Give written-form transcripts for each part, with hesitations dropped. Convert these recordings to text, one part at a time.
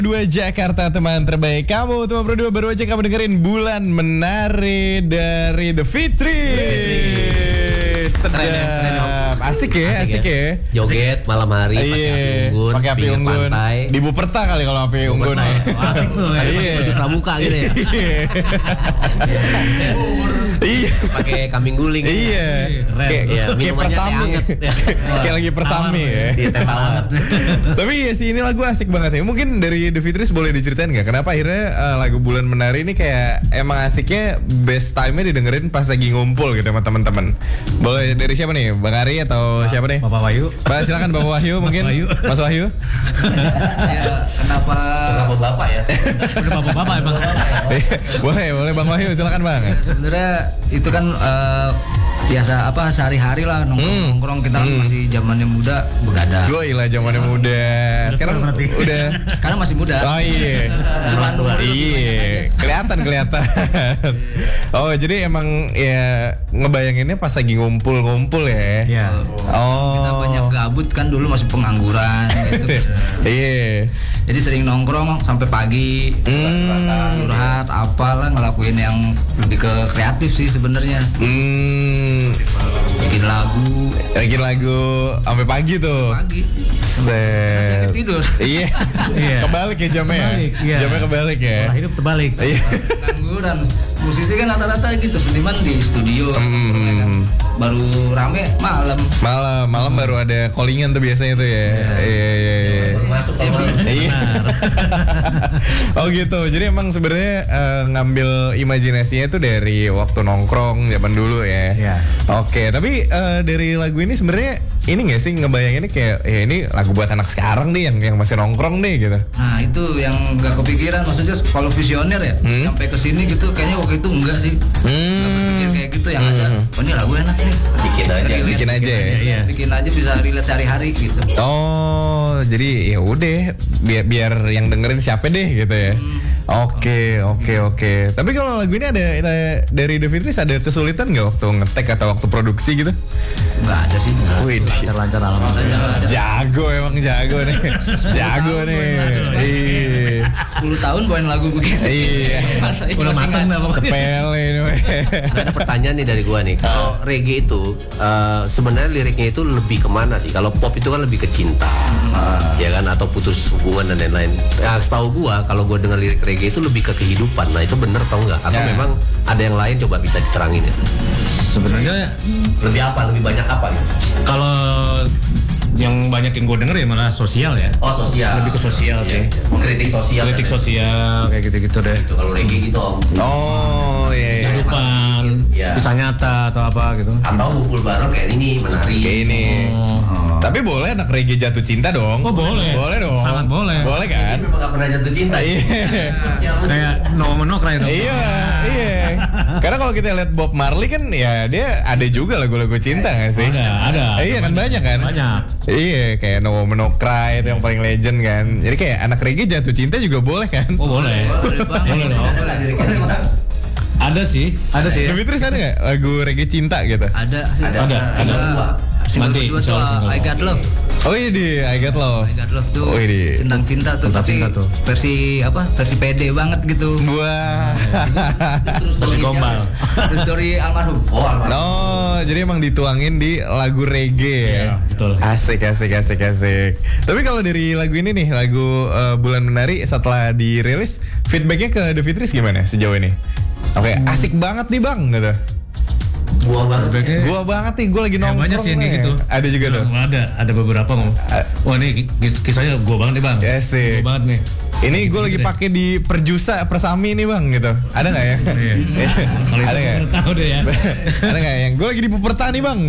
Dua Jakarta, teman terbaik kamu. Teman berdua baru aja kamu dengerin Bulan Menari dari The Fitri. Sedap. Asik ya. Joget malam hari pakai api unggun. Di Buperta kali kalau api unggun. Asik tuh. Iya. Baju pramuka gitu ya. Iya. Pakai kambing guling. Iya. Kayak persami. Kayak lagi persami ya. Tapi ya sih ini lagu asik banget ya. Mungkin dari The Fitris boleh diceritain nggak kenapa akhirnya lagu Bulan Menari ini kayak emang asiknya best time-nya didengerin pas lagi ngumpul gitu sama teman-teman. Boleh dari siapa nih? Bang Ari atau siapa nih? Bapak Wahyu. Pak silakan Bapak Wahyu mungkin. Mas Wahyu. Ya, kenapa Bapak ya? Udah bapak-bapak emang. boleh Bang Wahyu silakan Bang. Ya, sebenarnya itu kan biasa sehari-hari lah nongkrong kita kan masih zamannya muda begadang. Gila zamannya muda. Sekarang udah. Sekarang masih muda. Oh iya. Cuman iya. Kelihatan. Oh jadi emang ya ngebayanginnya pas lagi ngumpul ya. Iya. Oh. kita banyak gabut kan dulu masih pengangguran gitu. Iya. Jadi sering nongkrong sampai pagi, curhat apalah ngelakuin yang lebih ke kreatif sih sebenarnya. Bikin lagu sampai pagi tuh. pagi. Set. Saya tidur. Iya. Kebalik ya jamnya. Jamnya kebalik ya. Pola hidup terbalik. Iya. Pengangguran. Musisi kan rata-rata gitu, seniman di studio. Kan. Baru rame malam baru ada callingan tuh biasanya tuh ya. Iya. Masuk Iya. Oh gitu. Jadi emang sebenarnya ngambil imajinasinya tuh dari waktu nongkrong zaman dulu ya. Iya. Oke, tapi dari lagu ini sebenarnya ini nggak sih ngebayanginnya kayak ya ini lagu buat anak sekarang nih yang masih nongkrong nih gitu. Nah itu yang nggak kepikiran, maksudnya kalau visioner ya sampai ke sini gitu kayaknya waktu itu enggak sih, nggak berpikir kayak gitu yang ada. Oh ini lagu enak nih, Bikin aja ya. bikin aja bisa relate sehari-hari gitu. Oh, jadi ya udah biar yang dengerin siapa deh gitu ya. Oke. Tapi kalau lagu ini ada dari The Fitris ada kesulitan nggak waktu ngetek atau waktu produksi gitu? Nggak ada sih. Wih, Lancar alhamdulillah. jago nih. Jago nih. Iya. 10 tahun bawain lagu begini. Iya. Udah matang dah pokoknya. Sepele ini. Ada pertanyaan nih dari gua nih. Kalau reggae itu sebenarnya liriknya itu lebih kemana sih? Kalau pop itu kan lebih ke cinta, ya kan, atau putus hubungan dan lain-lain. Nah, setahu gua kalau gua dengar lirik reggae itu lebih ke kehidupan. Nah itu bener atau enggak? Atau memang ada yang lain? Coba bisa diterangin ya. Sebenarnya Lebih banyak apa gitu? kalau yang banyak yang gue denger ya malah sosial ya. Oh sosial. Lebih ke sosial sih. Kritik sosial. Kritik sosial kayak gitu-gitu deh. Itu kalau reggae gitu. Oh iya. Kehidupan, Iya. kisah nyata atau apa gitu. Atau ngumpul bareng kayak ini menari. Kayak ini. Tapi boleh anak reggae jatuh cinta dong. Oh boleh. Boleh dong. Sangat boleh. Boleh kan? Ini memang gak pernah jatuh cinta. Iya. Kayak no menokrai dong. Iya. Karena kalau kita lihat Bob Marley kan ya dia ada juga lagu-lagu cinta nggak sih? Ada. Iya kan banyak kan? Banyak. Iya kayak No Woman No Cry itu yang paling legend kan. Jadi kayak anak reggae jatuh cinta juga boleh kan? Oh boleh. Boleh dong. Ada sih. The Fitris ada nggak lagu reggae cinta gitu? Ada. Single Nanti, kedua insya Allah tuh single. I Got Love. Oh iya di I Got Love. I Got Love tuh Oh, ini. tentang cinta tuh, Tentang tapi cinta tuh. versi pede banget gitu. Wah. Terus gombal. Terus story almarhum. Oh, jadi emang dituangin di lagu reggae. Iya, betul. Asik. Tapi kalau dari lagu ini nih, lagu Bulan Menari setelah dirilis, feedbacknya ke The Fitris gimana sejauh ini? Oke, asik banget nih bang, gitu. Gua banget. Gua banget nih, gua lagi Ya, nongkrong. banyak sih yang kayak nih. gitu. Ada juga tuh. Ada beberapa ngomong. Wah ini kisahnya gue banget nih bang. Ya sih. Gue banget nih. Ini gue lagi pakai di Perjusa Persami nih bang, gitu. Ada nggak ya? Kalau Ada itu nggak? gue tahu deh ya. Ada nggak yang gue lagi di Puperta nih bang?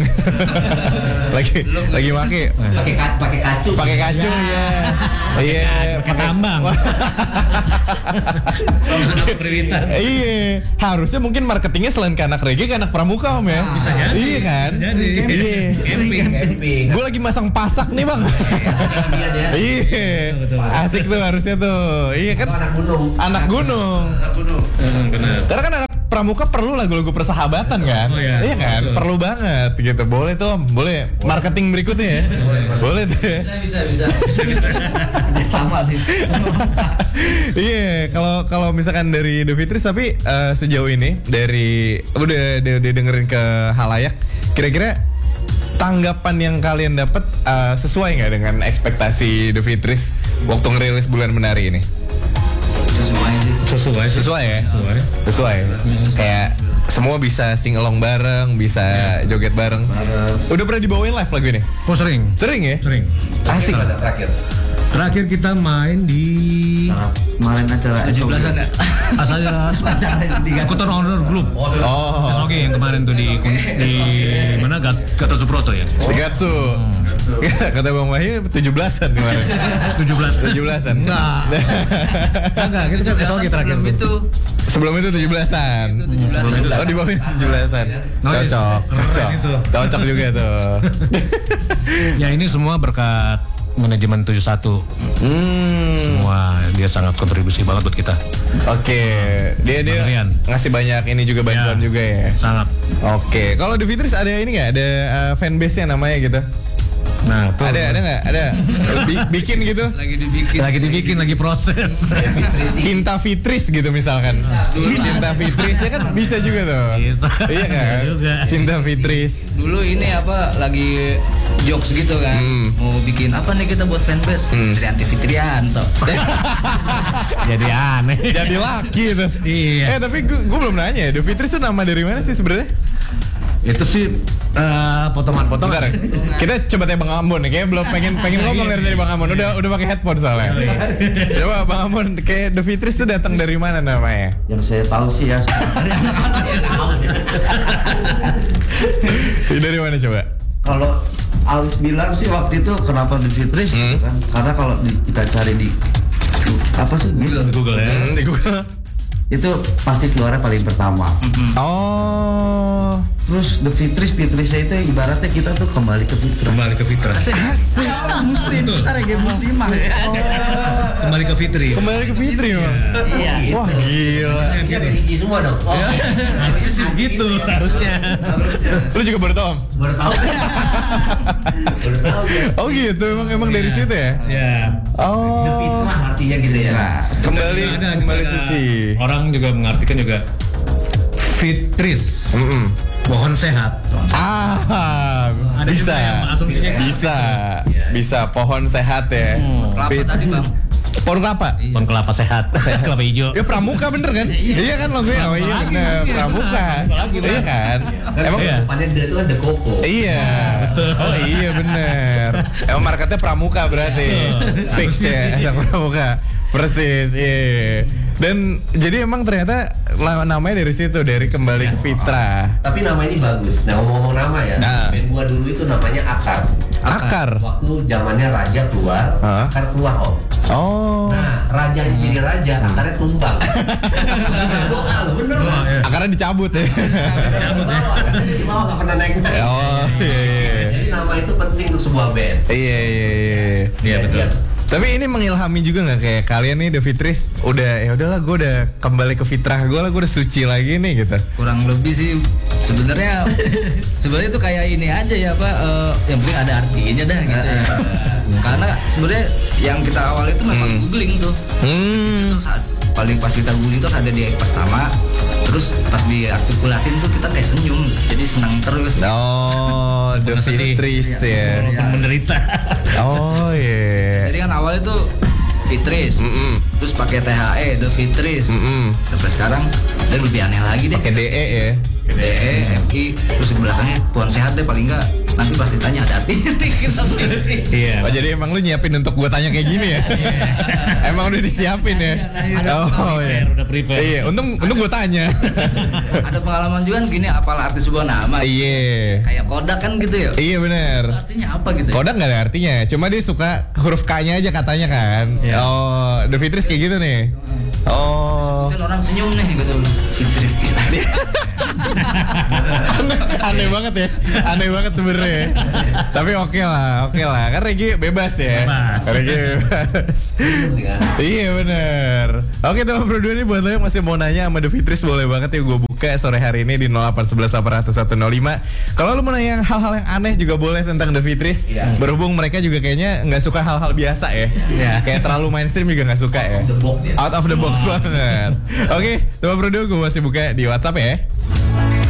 lagi make. Pakai kacu ya. Iya. Pakai tambang. Iya, harusnya mungkin marketingnya selain ke anak reggae, ke anak pramuka om ya. Bisa jadi. Iya kan? Jadi. Iya. Camping. Gue lagi masang pasak nih bang. Iya. Asik tuh harusnya tuh. Iya kan? Anak gunung. Anak gunung. Benar. Karena kan anak Pramuka perlu lagu-lagu persahabatan kan? Oh, iya. Iya kan? Betul. Perlu banget gitu. Boleh tuh, boleh. Marketing berikutnya ya. Boleh tuh. Ya. Bisa. Dia sama sih. Iya, kalau misalkan dari The Fitris tapi sejauh ini dari udah dengerin ke halayak, kira-kira tanggapan yang kalian dapat sesuai nggak dengan ekspektasi The Fitris waktu ngerilis Bulan Menari ini? Sesuai ya? Sesuai. Kayak semua bisa sing along bareng, bisa joget bareng. Udah pernah dibawain live lagu ini? Oh sering. Sering ya? Sering. Asik. Terakhir kita main di Kemarin acara 17-an ya. asalnya Skuter Honor Group. Oh. Oke, yang kemarin tuh di mana Gatot Subroto ya. Di Gatsu. Kata Bang Wahyu 17-an kemarin. 17-an. Enggak, kita coba SOG terakhir Sebelum itu Sebelum itu 17-an. Oh, di bawah 17-an. Cocok juga tuh. Ya ini semua berkat manajemen 71. Semua dia sangat kontribusi banget buat kita. Oke, dia Rian. ngasih banyak ini juga bantuan Ya, juga ya. Sangat. Oke, kalau The Fitris ada ini nggak? Ada fanbase-nya namanya gitu? Nah, tuh. Ada nggak? Ada. Bikin gitu? lagi dibikin. Lagi proses. Cinta Fitris gitu misalkan. Cinta Fitris ya kan bisa juga tuh. Bisa. Iya kan? Bisa juga. Cinta Fitris. Dulu ini lagi jokes gitu kan. Mau bikin apa nih kita buat fanbase? Trianti Fitrianto. Jadi aneh. Jadi laki itu. Iya. Tapi gue belum nanya. The Fitris itu nama dari mana sih sebenarnya? Itu sih potongan-potongan. Bentar, kita coba tanya Bang Ambon nih. Kayaknya belum pengen ngomong dari tadi Bang Ambon. Udah pakai headphone soalnya. Coba Bang Ambon, kayak The Fitris itu datang dari mana namanya? Yang saya tahu sih ya. Dari mana coba? Kalau Alis bilang sih waktu itu kenapa The Fitris gitu kan? Karena kalau kita cari di apa sih Google ya. Di Google. itu pasti keluarnya paling pertama. Oh. Terus The Fitrisnya itu ibaratnya kita tuh kembali ke fitrah. Kembali ke fitrah. Asik. Muslim, kita reggae muslimah. Kembali ke fitri. Kembali ke Fitri memang. Iya. Wah gila. Religi semua dong. Harusnya sih begitu. Harusnya. Lu juga baru tahu? Om? Baru tahu. Oh gitu, emang dari situ ya? Ya. Oh. Fitrah artinya gitu ya. Kembali suci. Orang juga mengartikan juga fitris. Pohon sehat. Bisa. Ada juga yang asumsinya gitu. Bisa pohon sehat ya. Kelapa tadi bang. Pohon kelapa. Pohon kelapa sehat. Kelapa hijau. Ya Pramuka bener kan? Iya kan logonya. Oh iya bener Pramuka. Iya kan? Emang Depannya itu ada koko. iya. Oh iya bener. Emang marketnya Pramuka berarti. Fix ya yang Pramuka. Persis. Iya. Dan jadi emang ternyata namanya dari situ, dari kembali ke fitrah. Tapi nama ini bagus. Nah ngomong-ngomong nama ya. Band gua dulu itu namanya Akar. Akar. Waktu zamannya raja keluar, Akar keluar om. Oh. Nah raja jadi raja, akarnya tumbang. Doa lo bener lah. Akarnya dicabut ya. Cabut ya. Akarnya di bawah nggak pernah naik. Oh iya. Jadi nama itu penting untuk sebuah band. Iya. Iya betul. Tapi ini mengilhami juga nggak kayak kalian nih The Fitris udah ya udahlah gue udah kembali ke fitrah gue lah, gue udah suci lagi nih gitu. Kurang lebih sih sebenarnya itu kayak ini aja ya Pak, yang penting ada artinya dah gitu ya. Karena sebenarnya yang kita awal itu memang googling tuh. Itu saat paling pas kita googling itu ada di pertama, terus pas diartikulasin tuh kita kayak senyum, jadi senang terus. Oh, The Fitris ya. Menderita. Oh iya. Jadi kan awalnya tuh Fitris, terus pakai THE, The Fitris, sampai sekarang dan lebih aneh lagi deh. Pakai DE ya. DE, FI, terus di belakangnya pohon sehat deh paling enggak. Nanti pasti tanya ada artinya nih kita pilih. Iya. Oh jadi emang lu nyiapin untuk gue tanya kayak gini ya? Emang udah disiapin ya? Oh iya. Udah prepare. Iya, untung gue tanya. Ada pengalaman juga kan gini, apalah arti sebuah nama. Iya. Kayak Kodak kan gitu ya. Iya benar. Artinya apa gitu ya? Kodak nggak ada artinya, cuma dia suka huruf K-nya aja katanya kan. Oh, The Fitris kayak gitu nih. Oh. Mungkin orang senyum nih gitu. Fitris gitu. Aneh banget ya. Aneh banget sebenarnya. Tapi oke lah. Kan Regi bebas ya. Regi bebas. Iya bener. Oke teman berdua ini buat lo yang masih mau nanya sama The Fitris, boleh banget ya gue buka sore hari ini di 0811 800 105. Kalau lo mau nanya hal-hal yang aneh juga boleh tentang The Fitris. Berhubung mereka juga kayaknya nggak suka hal-hal biasa ya. Kayak terlalu mainstream juga nggak suka ya. Out of the box banget. Oke, teman berdua gue masih buka di WhatsApp ya.